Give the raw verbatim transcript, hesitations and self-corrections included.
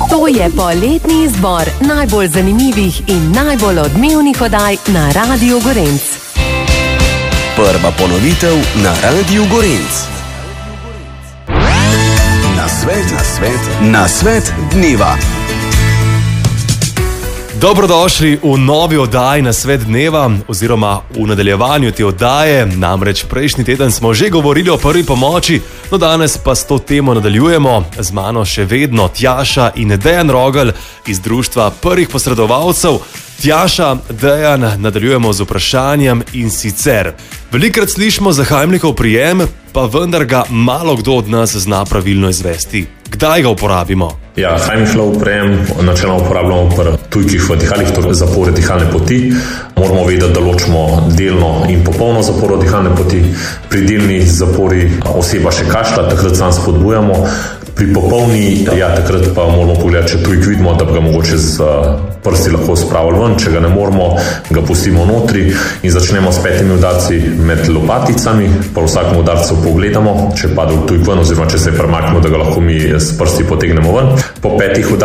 To je poletni izbor najbolj zanimivih in najbolj odmevnih oddaj na Radiu Gorenc. Prva ponovitev na Radiu Gorenc. Na svet, na svet, na svet dneva. Dobrodošli v novi oddaji Na svet dneva oziroma v nadaljevanju te oddaje. Namreč prejšnji teden smo že govorili o prvi pomoči, no danes pa s to temo nadaljujemo. Z mano še vedno Tjaša in Dejan Rogelj iz društva prvih posredovalcev. Tjaša, Dejan, nadaljujemo z vprašanjem in sicer. Velikrat slišimo za Heimlichov prijem, pa vendar ga malo kdo od nas zna pravilno izvesti. Kdaj ga uporabimo? Ja, Heimlichov prijem načeloma uporabljamo pri tujkih vdihalih, torej zapore dihalne poti. Moramo vedeti, da ločimo delno in popolno zaporo dihalne poti. Pri delni zapori oseba še kašlja, takrat sam spodbujamo. Pri popolni, ja, takrat pa moramo pogledati, če tujk vidimo, da bi ga mogoče z prsti lahko spravili ven. Če ga ne moramo, ga pustimo notri in začnemo s petimi udarci med lopaticami. Po vsakem udarcu pogledamo, če pade tujk ven oziroma če se je premaknil, da ga lahko mi s prsti potegnemo ven. Po petih